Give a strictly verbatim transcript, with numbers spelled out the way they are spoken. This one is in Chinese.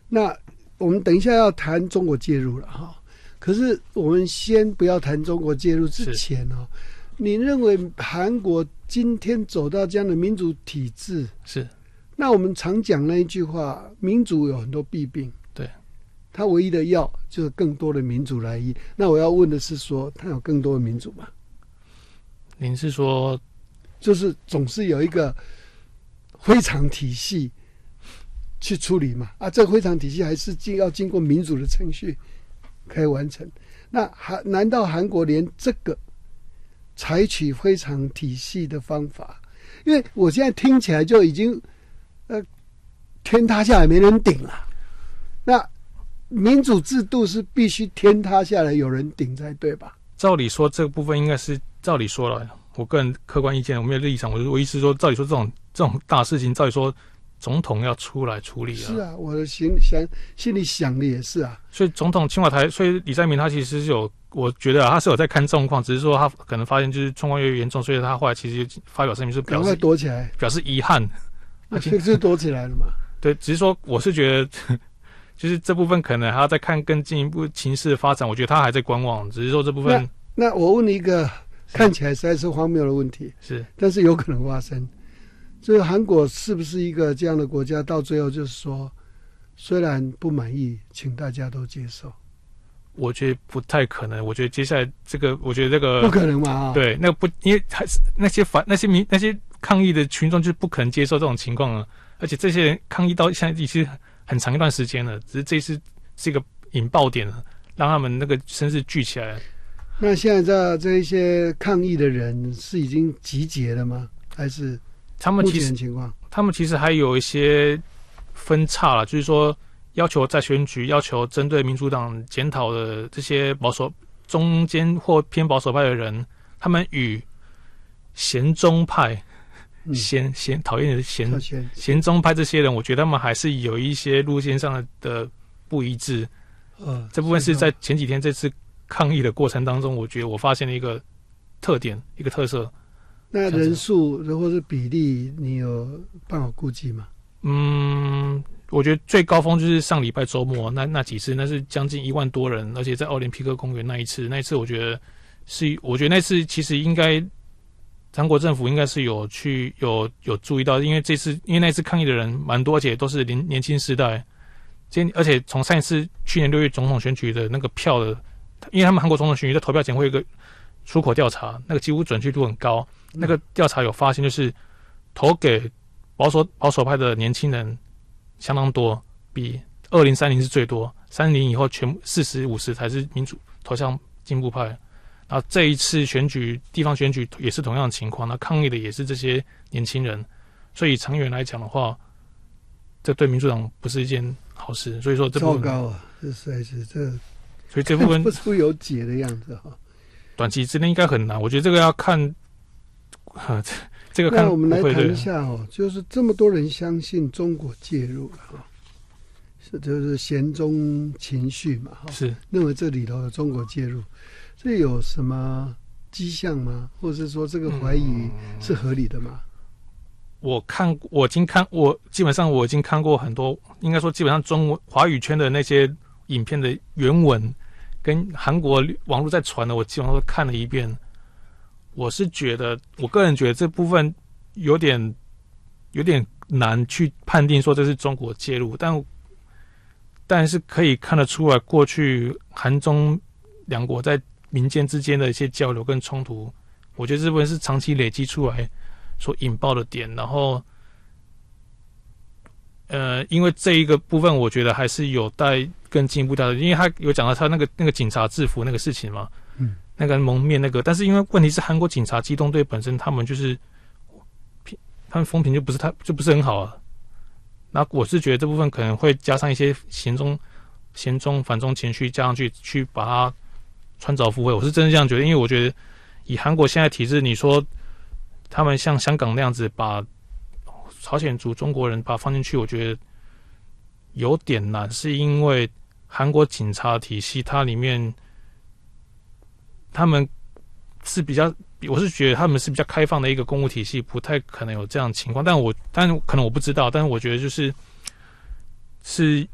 那我们等一下要谈中国介入了哈，可是我们先不要谈中国介入之前哦，你认为韩国今天走到这样的民主体制， 是？ 那我们常讲那一句话，民主有很多弊病， 对， 他唯一的要就是更多的民主来依。那我要问的是说，他有更多的民主吗？ 您是说， 就是总是有一个非常体系去处理嘛？啊，这个非常体系还是经要经过民主的程序可以完成。那韩难道韩国连这个采取非常体系的方法？因为我现在听起来就已经呃天塌下来没人顶了。那民主制度是必须天塌下来有人顶才对吧？ 照理说这个部分应该是照理说了，我个人客观意见，我没有立场，我我意思说，照理说这种这种大事情，照理说总统要出来处理啊。 是啊，我的心想心里想的也是啊。 所以总统青瓦台，所以李在明他其实是有，我觉得啊，他是有在看状况，只是说他可能发现就是状况越严重，所以他后来其实发表声明是表示赶快躲起来， 表示遗憾， 那就躲起来了嘛。 对，只是说我是觉得。就是这部分可能还要再看更进一步情势的发展，我觉得他还在观望，只是说这部分。 那, 那我问你一个看起来实在是荒谬的问题， 是， 但是有可能发生，就是韩国是不是一个这样的国家？到最后就是说，虽然不满意，请大家都接受。 我觉得不太可能。我觉得接下来这个，我觉得这个不可能嘛、啊？ 对，那个不，因为还是那些反那些民那些抗议的群众就是不可能接受这种情况啊，而且这些人抗议到现在已经很长一段时间了，只是这次是一个引爆点了，让他们那个声势聚起来。 那现在这这一些抗议的人是已经集结了吗？还是他们其实情况？ 他们其实还有一些分叉了，就是说要求在选举，要求针对民主党检讨的这些保守、中间或偏保守派的人，他们与贤中派。嫌嫌讨厌的嫌嫌中派这些人，我觉得他们还是有一些路线上的的不一致。呃，这部分是在前几天这次抗议的过程当中，我觉得我发现了一个特点，一个特色。 那人数或是比例，你有办法估计吗？ 嗯，我觉得最高峰就是上礼拜周末那那几次，那是将近一万多人，而且在奥林匹克公园那一次，那一次我觉得是，我觉得那次其实应该。韩国政府应该是有去有有注意到，因为这次因为那次抗议的人蛮多，而且都是年年轻世代，而且从上一次去年六月总统选举的那个票的，因为他们韩国总统选举在投票前会有一个出口调查，那个几乎准确度很高，那个调查有发现就是投给保守保守派的年轻人相当多，比二零三零是最多，三零以后全四十五十才是民主投向进步派。然后这一次选举，地方选举也是同样的情况，那抗议的也是这些年轻人，所以长远来讲的话，这对民主党不是一件好事。所以说这部分糟糕啊，这实在是这， 所以这部分不出有解的样子哈。 短期之内应该很难，我觉得这个要看，啊、这个看。 那我们来谈一下哦，就是这么多人相信中国介入了哈，是就是嫌中情绪嘛哈， 是认为这里头有中国介入。这有什么迹象吗？或者是说这个怀疑是合理的吗？嗯、 我看，我已经看，我基本上我已经看过很多，应该说基本上中文华语圈的那些影片的原文，跟韩国网络在传的，我基本上都看了一遍。我是觉得，我个人觉得这部分有点有点难去判定说这是中国介入，但但是可以看得出来，过去韩中两国在民间之间的一些交流跟冲突，我觉得这部分是长期累积出来所引爆的点。然后，呃，因为这一个部分，我觉得还是有待更进一步调查，因为他有讲到他那个那个警察制服那个事情嘛，嗯，那个蒙面那个，但是因为问题是韩国警察机动队本身他们就是他们风评就不是太就不是很好啊。那我是觉得这部分可能会加上一些嫌中嫌中反中情绪加上去，去把它穿凿附会，我是真的这样觉得，因为我觉得以韩国现在体制，你说他们像香港那样子把朝鲜族中国人把它放进去，我觉得有点难，是因为韩国警察体系它里面他们是比较，我是觉得他们是比较开放的一个公务体系，不太可能有这样的情况。但我但可能我不知道，但是我觉得就是是